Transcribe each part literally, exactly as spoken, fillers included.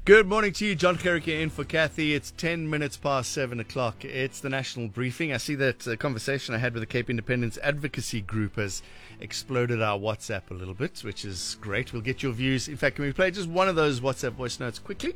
Good morning to you, John Kerrick in for Kathy. It's ten minutes past seven o'clock. It's the national briefing. I see that uh, conversation I had with the Cape Independence Advocacy Group has exploded our WhatsApp a little bit, which is great. We'll get your views. In fact, can we play just one of those WhatsApp voice notes quickly?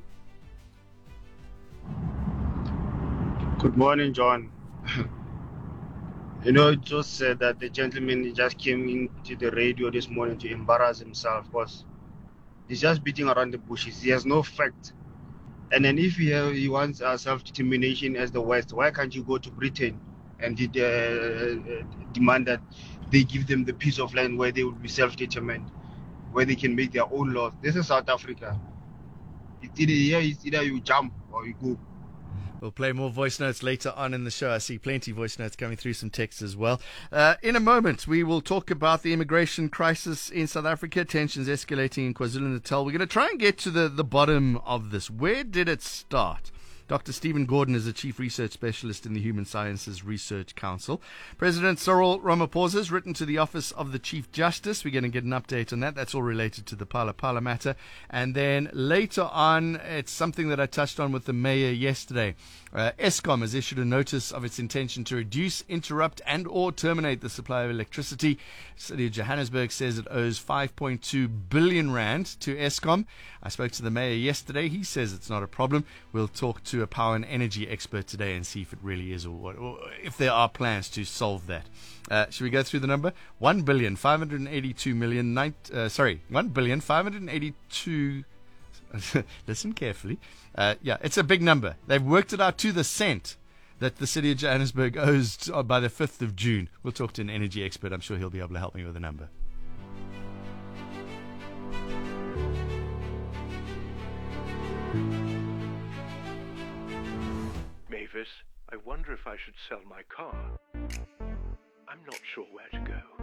Good morning, John. You know, it just said that the gentleman he just came into the radio this morning to embarrass himself because he's just beating around the bushes. He has no fact. And then if he, have, he wants uh, self-determination as the West, why can't you go to Britain and did, uh, demand that they give them the piece of land where they will be self-determined, where they can make their own laws? This is South Africa. It's either here, it's either you jump or you go. We'll play more voice notes later on in the show. I see plenty of voice notes coming through, some texts as well. Uh, in a moment, we will talk about the immigration crisis in South Africa, tensions escalating in KwaZulu-Natal. We're going to try and get to the, the bottom of this. Where did it start? Doctor Stephen Gordon is a Chief Research Specialist in the Human Sciences Research Council. President Cyril Ramaphosa has written to the Office of the Chief Justice. We're going to get an update on that. That's all related to the Phala Phala matter. And then later on, it's something that I touched on with the mayor yesterday. Uh, Eskom has issued a notice of its intention to reduce, interrupt and or terminate the supply of electricity. The City of Johannesburg says it owes five point two billion rand to Eskom. I spoke to the mayor yesterday. He says it's not a problem. We'll talk to a power and energy expert today and see if it really is or, what, or if there are plans to solve that. Uh, should we go through the number? One billion five hundred eighty-two million. Nine, uh, sorry, one billion five hundred eighty-two. Listen carefully. Uh, yeah, it's a big number. They've worked it out to the cent that the City of Johannesburg owes to, uh, by the fifth of June. We'll talk to an energy expert. I'm sure he'll be able to help me with the number. Mavis, I wonder if I should sell my car. I'm not sure where to go.